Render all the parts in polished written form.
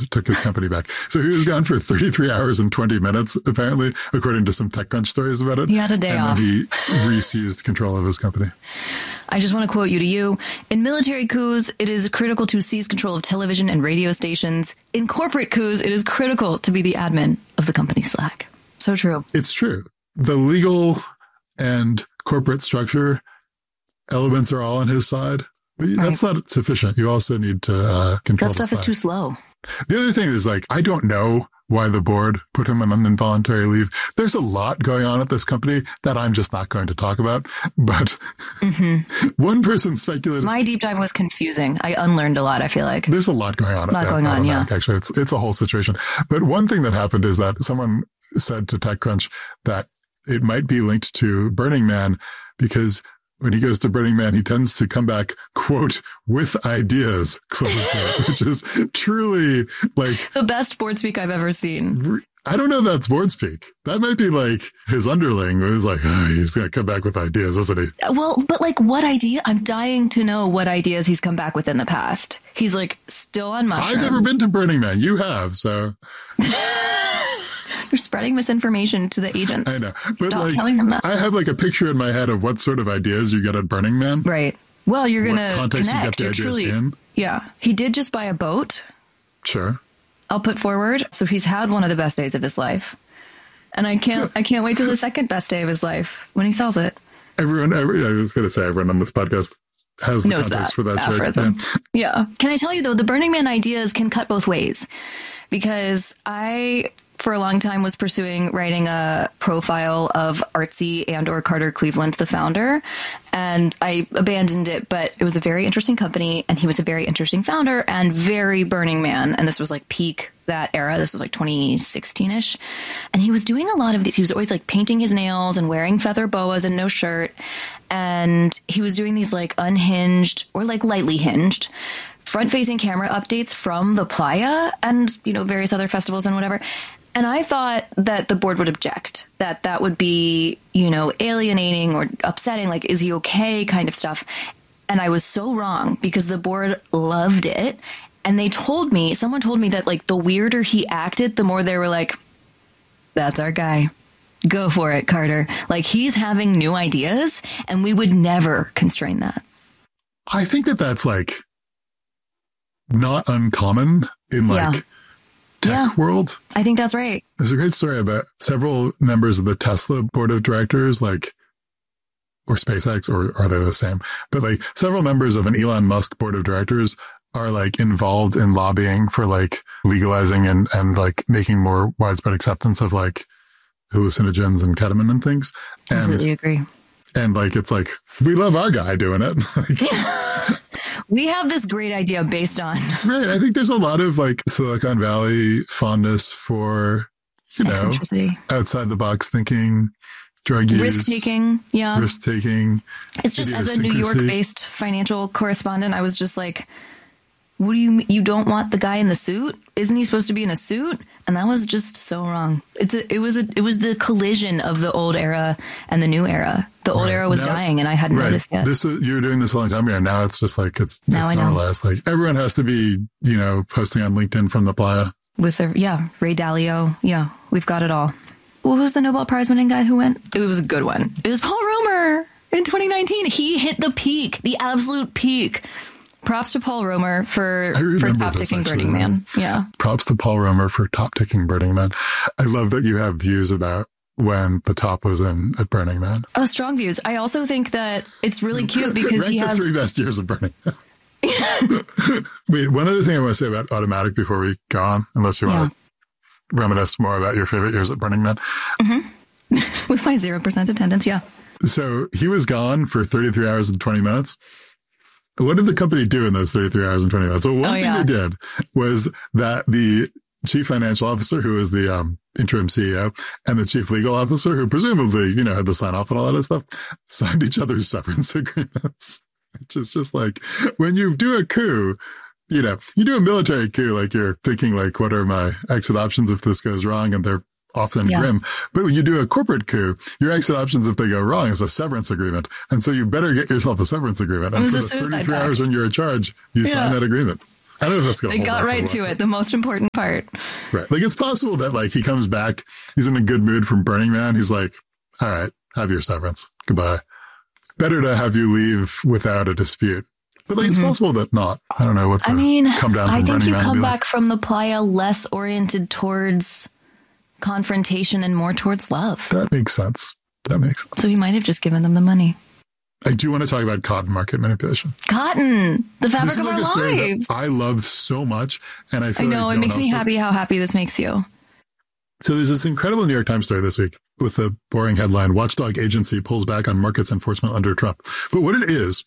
took his company back. So he was gone for 33 hours and 20 minutes, apparently, according to some TechCrunch stories about it. He had a day off. And then he re-seized control of his company. I just want to quote you to you. In military coups, it is critical to seize control of television and radio stations. In corporate coups, it is critical to be the admin of the company Slack. So true. It's true. The legal and corporate structure elements are all on his side. But that's not sufficient. You also need to control that stuff is too slow. The other thing is, like, I don't know why the board put him on involuntary leave. There's a lot going on at this company that I'm just not going to talk about. But one person speculated. My deep dive was confusing. I unlearned a lot, I feel like. There's a lot going on. Yeah. Actually, it's a whole situation. But one thing that happened is that someone said to TechCrunch that it might be linked to Burning Man, because when he goes to Burning Man, he tends to come back, quote, with ideas, close quote, which is truly like the best board speak I've ever seen. I don't know if that's board speak. That might be like his underling who's like, oh, he's going to come back with ideas, isn't he? Well, but like what idea? I'm dying to know what ideas he's come back with in the past. He's like still on mushrooms. I've never been to Burning Man. You have, so. You're spreading misinformation to the agents. I know. But Stop telling them that. I have like a picture in my head of what sort of ideas you get at Burning Man. Right. Well, you're going to connect. You get the ideas in. Yeah. He did just buy a boat. Sure. I'll put forward. So he's had one of the best days of his life. And I can't wait till the second best day of his life when he sells it. I was going to say everyone on this podcast has the context for that aphorism. Yeah. Can I tell you, though, the Burning Man ideas can cut both ways. Because I, for a long time, was pursuing writing a profile of Artsy and or Carter Cleveland, the founder. And I abandoned it, but it was a very interesting company. And he was a very interesting founder and very Burning Man. And this was like peak that era. This was like 2016-ish. And he was doing a lot of these. He was always like painting his nails and wearing feather boas and no shirt. And he was doing these like unhinged or like lightly hinged front-facing camera updates from the Playa and, you know, various other festivals and whatever. And I thought that the board would object, that would be, you know, alienating or upsetting, like, is he okay kind of stuff. And I was so wrong because the board loved it. And someone told me that, like, the weirder he acted, the more they were like, that's our guy. Go for it, Carter. Like, he's having new ideas and we would never constrain that. I think that's like not uncommon in like tech world. I think that's right. There's a great story about several members of the Tesla board of directors, like, or SpaceX, or are they the same? But like several members of an Elon Musk board of directors are like involved in lobbying for like legalizing and like making more widespread acceptance of like hallucinogens and ketamine and things. Completely agree. And like, it's like, we love our guy doing it. We have this great idea based on. Right. I think there's a lot of like Silicon Valley fondness for, you know, outside the box thinking, drug use. Risk taking. Yeah. Risk taking. It's just as a New York based financial correspondent, I was just like, what do you don't want the guy in the suit? Isn't he supposed to be in a suit? And that was just so wrong. It was the collision of the old era and the new era. The old era was dying, and I hadn't noticed yet. You were doing this a long time ago. Now it's just like it's normalized. Like everyone has to be, you know, posting on LinkedIn from the Playa with Ray Dalio. Yeah, we've got it all. Well, who's the Nobel Prize winning guy who went? It was a good one. It was Paul Romer in 2019. He hit the peak, the absolute peak. Props to Paul Romer for top ticking Burning Man. Yeah. Props to Paul Romer for top ticking Burning Man. I love that you have views about when the top was in at Burning Man. Oh, strong views. I also think that it's really cute because he has the 3 best years of Burning Man. Wait, one other thing I want to say about Automattic before we go on, unless you want to reminisce more about your favorite years at Burning Man. Mm-hmm. With my 0% attendance, yeah. So he was gone for 33 hours and 20 minutes. What did the company do in those 33 hours and 20 minutes? So one thing they did was that the chief financial officer, who was the interim CEO, and the chief legal officer, who presumably, you know, had to sign off on all that stuff, signed each other's severance agreements. Which is just like, when you do a coup, you know, you do a military coup, like you're thinking like, what are my exit options if this goes wrong? And they're often grim. But when you do a corporate coup, your exit options if they go wrong is a severance agreement. And so you better get yourself a severance agreement. And for the 33 hours when you're in charge, you sign that agreement. I don't know if that's going to They got right to it. The most important part. Right. Like, it's possible that, like, he comes back, he's in a good mood from Burning Man. He's like, all right, have your severance. Goodbye. Better to have you leave without a dispute. But, like, it's possible that not. I don't know what's come down from Burning Man. I think you come back from the playa less oriented towards confrontation and more towards love. That makes sense. So he might have just given them the money. I do want to talk about cotton market manipulation. Cotton, the fabric of our lives. I love so much, and I know it makes me happy how happy this makes you. So there's this incredible New York Times story this week with the boring headline: "Watchdog Agency pulls back on markets enforcement under Trump." But what it is,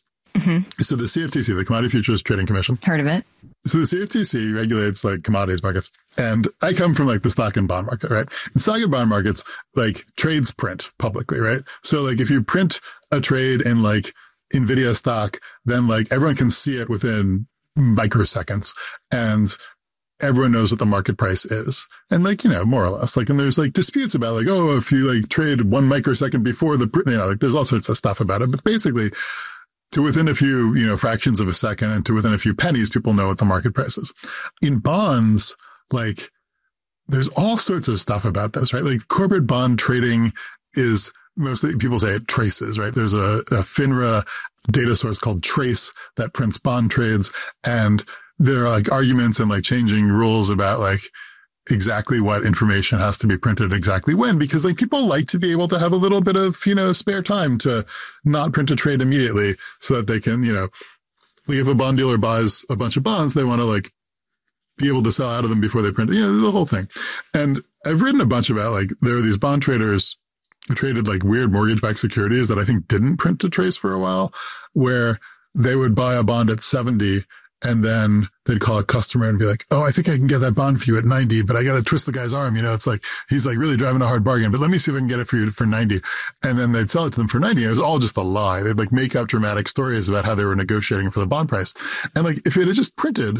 so the CFTC, the Commodity Futures Trading Commission, heard of it? So the CFTC regulates like commodities markets, and I come from like the stock and bond market, right? And stock and bond markets, like, trades print publicly, right? So like if you print a trade in like NVIDIA stock, then like everyone can see it within microseconds, and everyone knows what the market price is. And like, you know, more or less, like, and there's like disputes about like, oh, if you like trade 1 microsecond before the, you know, like there's all sorts of stuff about it. But basically, to within a few, you know, fractions of a second and to within a few pennies, people know what the market price is. In bonds, like, there's all sorts of stuff about this, right? Like, corporate bond trading is mostly, people say it traces, right? There's a FINRA data source called Trace that prints bond trades. And there are like arguments and like changing rules about like exactly what information has to be printed exactly when, because like people like to be able to have a little bit of, you know, spare time to not print a trade immediately so that they can, you know, like if a bond dealer buys a bunch of bonds, they want to like be able to sell out of them before they print, you know, the whole thing. And I've written a bunch about like, there are these bond traders who traded like weird mortgage-backed securities that I think didn't print to Trace for a while, where they would buy a bond at 70 and then they'd call a customer and be like, oh, I think I can get that bond for you at 90, but I got to twist the guy's arm. You know, it's like, he's like really driving a hard bargain, but let me see if I can get it for you for 90. And then they'd sell it to them for 90. And it was all just a lie. They'd like make up dramatic stories about how they were negotiating for the bond price. And like, if it had just printed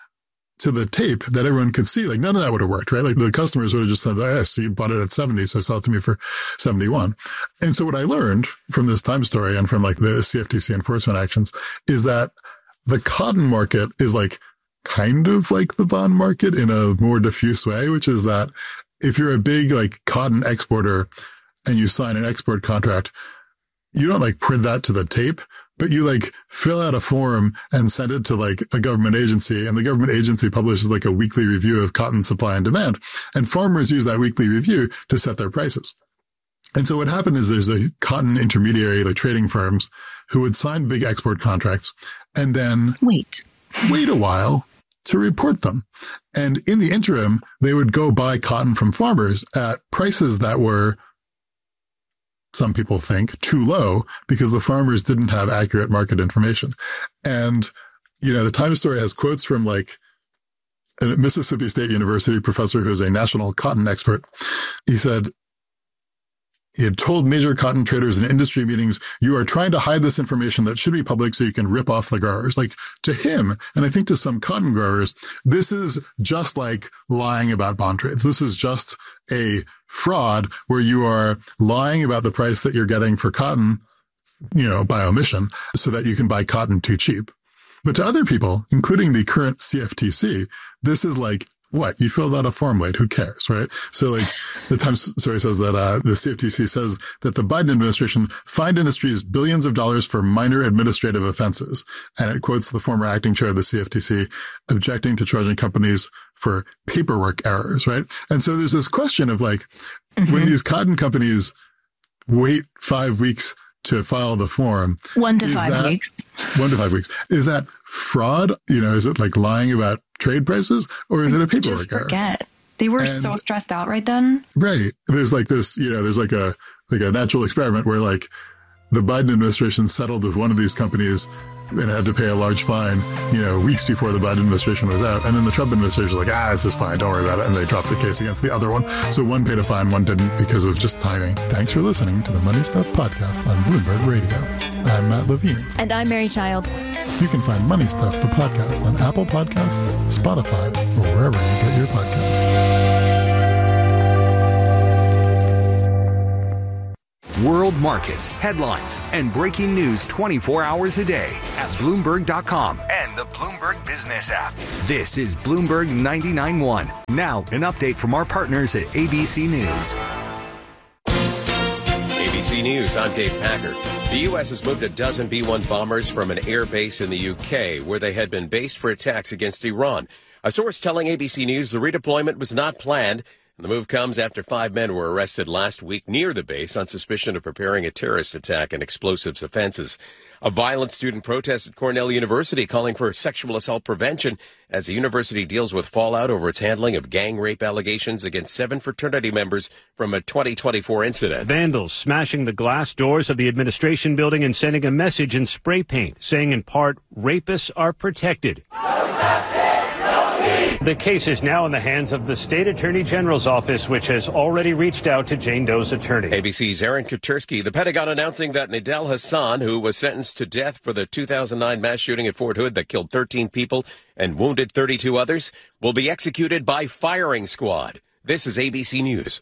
to the tape that everyone could see, like none of that would have worked, right? Like the customers would have just said, oh, so you bought it at 70, so sell it to me for 71. And so what I learned from this Times story and from like the CFTC enforcement actions is that the cotton market is like kind of like the bond market in a more diffuse way, which is that if you're a big like cotton exporter and you sign an export contract, you don't like print that to the tape, but you like fill out a form and send it to like a government agency, and the government agency publishes like a weekly review of cotton supply and demand, and farmers use that weekly review to set their prices. And so what happened is there's a cotton intermediary, like trading firms, who would sign big export contracts and then wait a while to report them. And in the interim, they would go buy cotton from farmers at prices that were, some people think, too low because the farmers didn't have accurate market information. And, you know, the Times story has quotes from like a Mississippi State University professor who's a national cotton expert. He said, he had told major cotton traders in industry meetings, you are trying to hide this information that should be public so you can rip off the growers. Like, to him, and I think to some cotton growers, this is just like lying about bond trades. This is just a fraud where you are lying about the price that you're getting for cotton, you know, by omission, so that you can buy cotton too cheap. But to other people, including the current CFTC, this is like, what? You filled out a form late. Who cares, right? So like the Times story says that the CFTC says that the Biden administration fined industries billions of dollars for minor administrative offenses. And it quotes the former acting chair of the CFTC objecting to charging companies for paperwork errors, right? And so there's this question of like, when these cotton companies wait 5 weeks to file the form. 1 to 5 weeks. 1 to 5 weeks. Is that fraud? You know, is it like lying about trade prices, or is it a paperwork just forget error? They were so stressed out right then. Right. There's like this, you know, there's like a natural experiment where like the Biden administration settled with one of these companies and had to pay a large fine, you know, weeks before the Biden administration was out. And then the Trump administration was like, this is fine, don't worry about it. And they dropped the case against the other one. So one paid a fine, one didn't, because of just timing. Thanks for listening to the Money Stuff Podcast on Bloomberg Radio. I'm Matt Levine. And I'm Mary Childs. You can find Money Stuff, the podcast, on Apple Podcasts, Spotify, or wherever you get your podcasts. world markets, headlines, and breaking news 24 hours a day at Bloomberg.com and the Bloomberg Business app. This is Bloomberg 99.1. Now, an update from our partners at ABC News. ABC News, I'm Dave Packard. The U.S. has moved a dozen B-1 bombers from an air base in the U.K., where they had been based for attacks against Iran. A source telling ABC News the redeployment was not planned. The move comes after 5 men were arrested last week near the base on suspicion of preparing a terrorist attack and explosives offenses. A violent student protest at Cornell University calling for sexual assault prevention as the university deals with fallout over its handling of gang rape allegations against 7 fraternity members from a 2024 incident. Vandals smashing the glass doors of the administration building and sending a message in spray paint saying in part, rapists are protected. The case is now in the hands of the state attorney general's office, which has already reached out to Jane Doe's attorney. ABC's Aaron Katersky. The Pentagon announcing that Nidal Hasan, who was sentenced to death for the 2009 mass shooting at Fort Hood that killed 13 people and wounded 32 others, will be executed by firing squad. This is ABC News.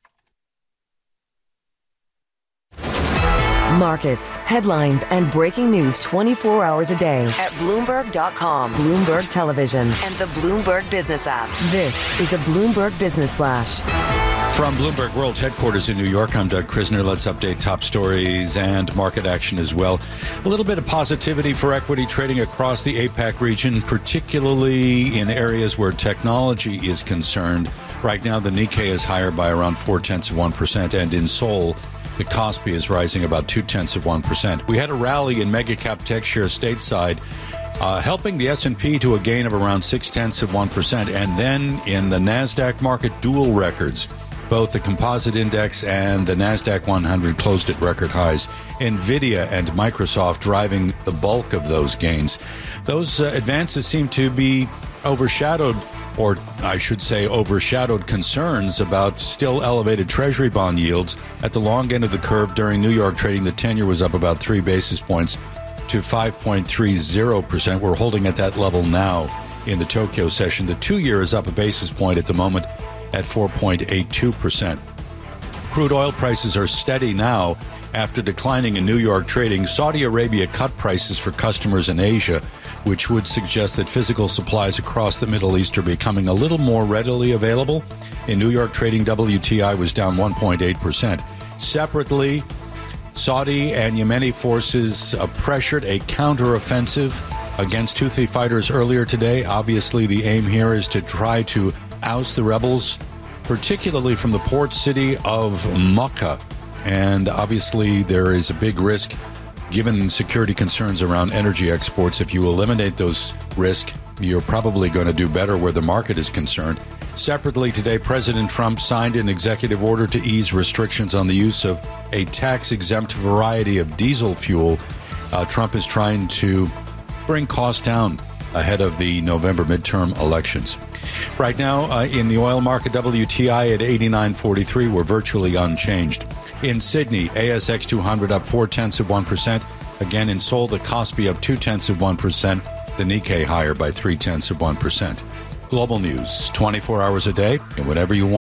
Markets, headlines, and breaking news 24 hours a day at Bloomberg.com, Bloomberg Television, and the Bloomberg Business app. This is a Bloomberg Business Flash. From Bloomberg World Headquarters in New York, I'm Doug Krisner. Let's update top stories and market action as well. A little bit of positivity for equity trading across the APAC region, particularly in areas where technology is concerned. Right now, the Nikkei is higher by around 0.4%, and in Seoul, the Kospi is rising about 0.2%. We had a rally in mega cap tech share stateside, helping the S&P to a gain of around 0.6%. And then in the NASDAQ market, dual records. Both the composite index and the NASDAQ 100 closed at record highs. NVIDIA and Microsoft driving the bulk of those gains. Those advances seem to be overshadowed, or I should say overshadowed, concerns about still elevated Treasury bond yields. At the long end of the curve during New York trading, the 10-year was up about 3 basis points to 5.30%. We're holding at that level now in the Tokyo session. The 2-year is up a basis point at the moment at 4.82%. Crude oil prices are steady now after declining in New York trading. Saudi Arabia cut prices for customers in Asia, which would suggest that physical supplies across the Middle East are becoming a little more readily available. In New York trading, WTI was down 1.8%. Separately, Saudi and Yemeni forces pressured a counteroffensive against Houthi fighters earlier today. Obviously, the aim here is to try to oust the rebels, particularly from the port city of Makkah. And obviously, there is a big risk, given security concerns around energy exports. If you eliminate those risks, you're probably going to do better where the market is concerned. Separately today, President Trump signed an executive order to ease restrictions on the use of a tax-exempt variety of diesel fuel. Trump is trying to bring costs down ahead of the November midterm elections. Right now, in the oil market, WTI at 89.43, we're virtually unchanged. In Sydney, ASX 200 up 0.4%. Again, in Seoul, the Kospi up 0.2%. The Nikkei higher by 0.3%. Global news, 24 hours a day, and whenever you want.